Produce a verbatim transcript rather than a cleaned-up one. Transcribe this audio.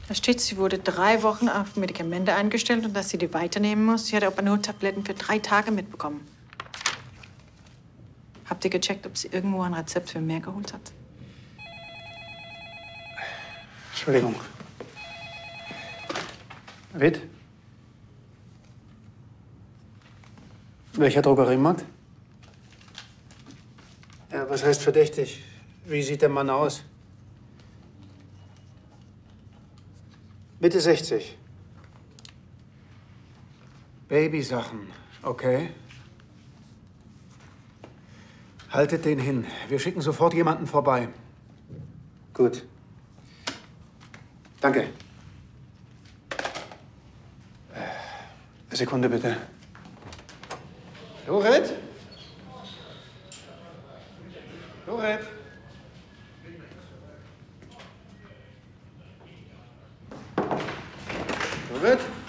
Da steht, sie wurde drei Wochen auf Medikamente eingestellt und dass sie die weiternehmen muss. Sie hat aber nur Tabletten für drei Tage mitbekommen. Habt ihr gecheckt, ob sie irgendwo ein Rezept für mehr geholt hat? Entschuldigung. Witt? Welcher Drogeriemarkt? Ja, was heißt verdächtig? Wie sieht der Mann aus? Mitte sechzig. Babysachen, okay. Haltet den hin. Wir schicken sofort jemanden vorbei. Gut. Danke. Eine Sekunde, bitte. Loret? Loret? Loret?